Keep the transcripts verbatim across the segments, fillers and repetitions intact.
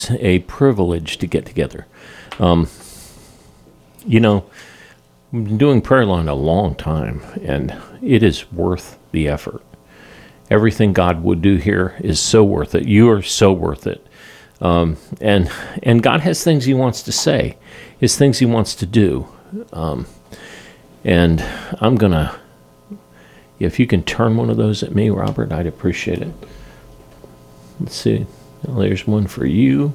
a privilege to get together. Um, you know, I've been doing Prayer Line a long time, and it is worth the effort. Everything God would do here is so worth it. You are so worth it. Um, and and God has things he wants to say. His things he wants to do. Um, and I'm going to, if you can turn one of those at me, Robert, I'd appreciate it. Let's see. Well, there's one for you.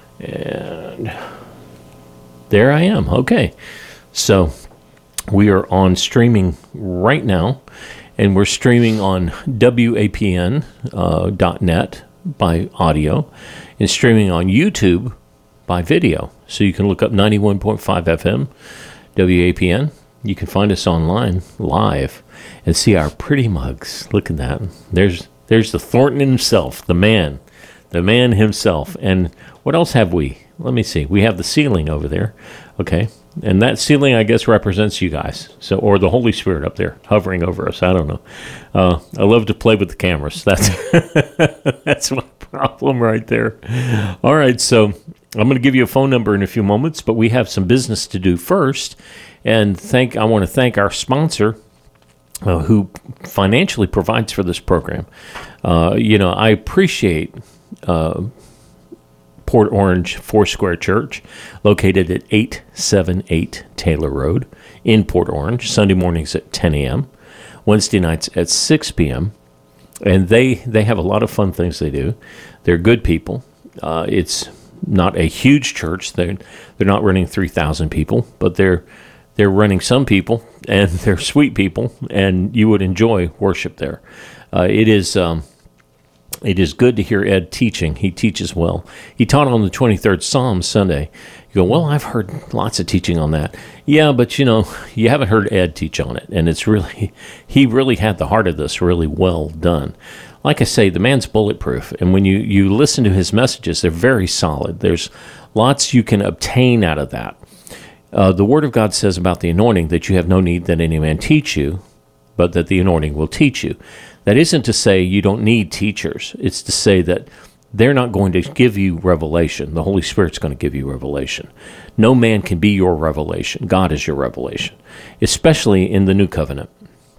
And there I am. Okay. So we are on streaming right now, and we're streaming on W A P N dot net by audio and streaming on YouTube by video. So you can look up ninety-one point five F M, W A P N. You can find us online live and see our pretty mugs. Look at that. There's there's the Thornton himself, the man, the man himself. And what else have we? Let me see. We have the ceiling over there. Okay. And that ceiling, I guess, represents you guys. So, or the Holy Spirit up there hovering over us. I don't know. Uh, I love to play with the cameras. That's that's my problem right there. All right. So I'm going to give you a phone number in a few moments, but we have some business to do first. And thank I want to thank our sponsor, uh, who financially provides for this program. Uh, you know, I appreciate uh, Port Orange Foursquare Church, located at eight seventy-eight Taylor Road in Port Orange, Sunday mornings at ten a.m., Wednesday nights at six p.m., and they, they have a lot of fun things they do. They're good people. Uh, it's not a huge church. They're, they're not running three thousand people, but they're they're running some people, and they're sweet people, and you would enjoy worship there. Uh, it is... Um, It is good to hear Ed teaching. He teaches well. He taught on the twenty-third Psalm Sunday. You go, well, I've heard lots of teaching on that. Yeah, but, you know, you haven't heard Ed teach on it. And it's really, he really had the heart of this really well done. Like I say, the man's bulletproof. And when you, you listen to his messages, they're very solid. There's lots you can obtain out of that. Uh, the Word of God says about the anointing that you have no need that any man teach you, but that the anointing will teach you. That isn't to say you don't need teachers. It's to say that they're not going to give you revelation. The Holy Spirit's going to give you revelation. No man can be your revelation. God is your revelation, especially in the New Covenant.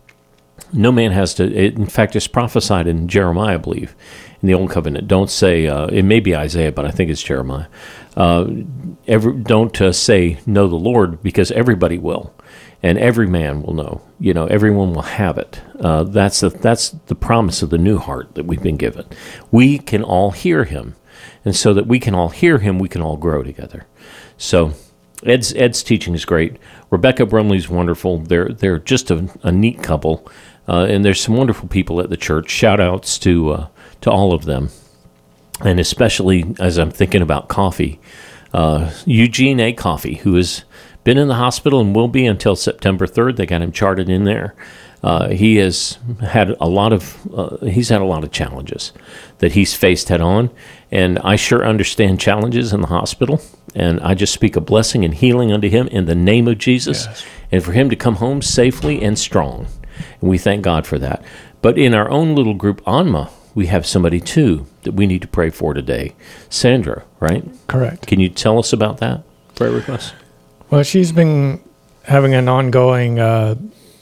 No man has to, it, in fact, it's prophesied in Jeremiah, I believe, in the Old Covenant. Don't say, uh, it may be Isaiah, but I think it's Jeremiah. Uh, every, don't uh, say, know the Lord, because everybody will. And every man will know, you know, everyone will have it. Uh, that's, the, that's the promise of the new heart that we've been given. We can all hear him. And so that we can all hear him, we can all grow together. So Ed's, Ed's teaching is great. Rebecca Brumley's wonderful. They're, they're just a, a neat couple. Uh, and there's some wonderful people at the church. Shout outs to, uh, to all of them. And especially as I'm thinking about coffee, uh, Eugene A. Coffee, who is... been in the hospital and will be until September third. They got him charted in there. Uh, he has had a lot of uh, he's had a lot of challenges that he's faced head on, and I sure understand challenges in the hospital. And I just speak a blessing and healing unto him in the name of Jesus, yes. And for him to come home safely and strong. And we thank God for that. But in our own little group, Anma, we have somebody too that we need to pray for today. Sandra, right? Correct. Can you tell us about that prayer request? Well, she's been having an ongoing uh,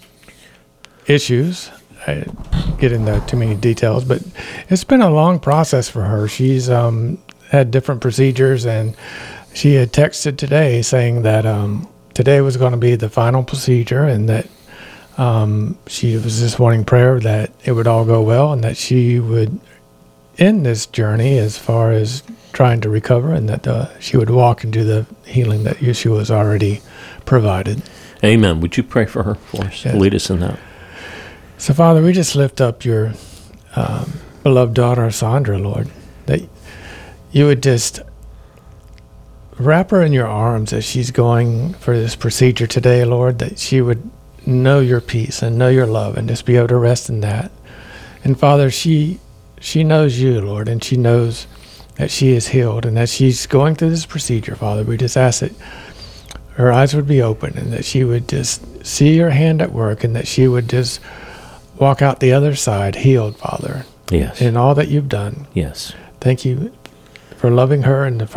issues. I get into too many details, but it's been a long process for her. She's um, had different procedures, and she had texted today saying that um, today was going to be the final procedure, and that um, she was just wanting prayer that it would all go well, and that she would end this journey as far as trying to recover, and that uh, she would walk into the healing that Yeshua has already provided. Amen. Would you pray for her for us? Yes. Lead us in that. So, Father, we just lift up your um, beloved daughter, Sandra, Lord, that you would just wrap her in your arms as she's going for this procedure today, Lord, that she would know your peace and know your love and just be able to rest in that. And, Father, she she knows you, Lord, and she knows that she is healed, and that she's going through this procedure, Father. We just ask that her eyes would be open, and that she would just see your hand at work, and that she would just walk out the other side healed, Father. Yes. In all that you've done. Yes. Thank you for loving her and